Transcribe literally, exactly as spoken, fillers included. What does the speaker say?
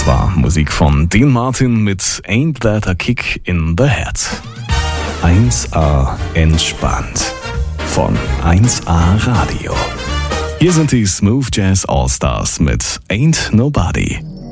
Das war Musik von Dean Martin mit Ain't That a Kick in the Head. eins A entspannt von eins A Radio. Hier sind die Smooth Jazz All-Stars mit Ain't Nobody.